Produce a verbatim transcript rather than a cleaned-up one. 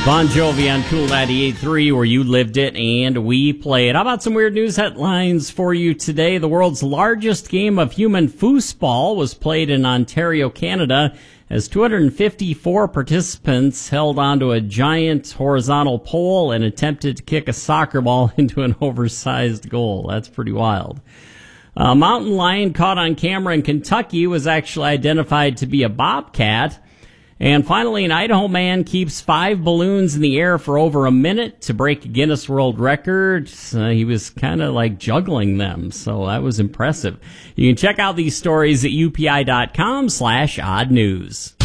Bon Jovi on Cool ninety-eight point three, where you lived it and we play it. How about some weird news headlines for you today? The world's largest game of human foosball was played in Ontario, Canada, as two hundred fifty-four participants held onto a giant horizontal pole and attempted to kick a soccer ball into an oversized goal. That's pretty wild. A mountain lion caught on camera in Kentucky was actually identified to be a bobcat. And finally, an Idaho man keeps five balloons in the air for over a minute to break a Guinness World Record. Uh, he was kind of like juggling them, so that was impressive. You can check out these stories at U P I dot com slash odd news.